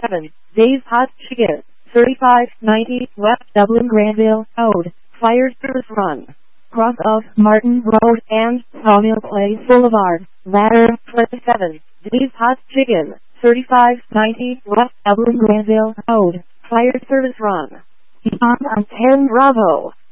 37, Dave's Hot Chicken, 3590 West Dublin Granville Road, Fire Service Run, cross of Martin Road and Sawmill Place Boulevard, ladder 27, Dave's Hot Chicken, 3590 West Dublin Granville Road, Fire Service Run. Beyond on 10 Bravo.